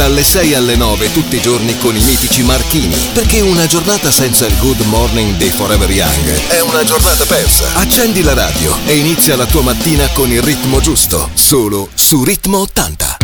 dalle 6 alle 9 tutti i giorni con i mitici Marchini, perché una giornata senza il Good Morning dei Forever Young è una giornata persa. Accendi la radio e inizia la tua mattina con il ritmo giusto, solo su Ritmo 80.